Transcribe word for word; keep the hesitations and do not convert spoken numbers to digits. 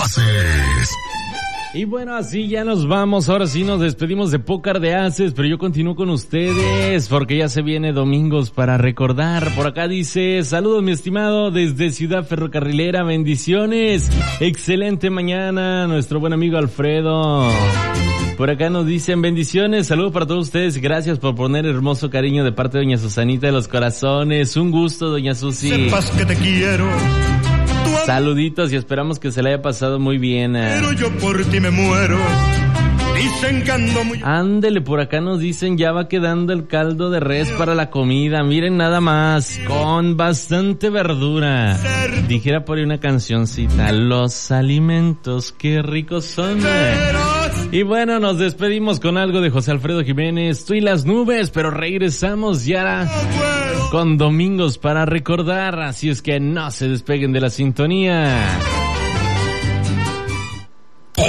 Aces. Y bueno, así ya nos vamos, ahora sí nos despedimos de Pócar de Aces, pero yo continúo con ustedes porque ya se viene Domingos para Recordar. Por acá dice, saludos mi estimado desde Ciudad Ferrocarrilera, bendiciones, excelente mañana, nuestro buen amigo Alfredo. Por acá nos dicen bendiciones, saludos para todos ustedes, gracias por poner hermoso cariño de parte de doña Susanita de los Corazones, un gusto doña Susi. Sepas que te quiero. Saluditos y esperamos que se le haya pasado muy bien. Eh. Pero yo por ti me muero. Dicen que ando muy... Ándele, por acá nos dicen ya va quedando el caldo de res para la comida. Miren nada más, con bastante verdura. Dijera por ahí una cancioncita, los alimentos qué ricos son. Y bueno, nos despedimos con algo de José Alfredo Jiménez, Tú y las nubes, pero regresamos ya con Domingos para Recordar, así es que no se despeguen de la sintonía.